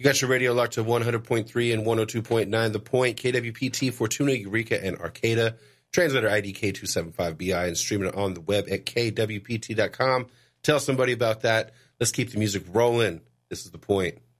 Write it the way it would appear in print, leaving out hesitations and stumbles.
You got your radio locked to 100.3 and 102.9 The Point, KWPT, Fortuna, Eureka, and Arcata. Translator ID K275BI and streaming it on the web at kwpt.com. Tell somebody about that. Let's keep the music rolling. This is The Point.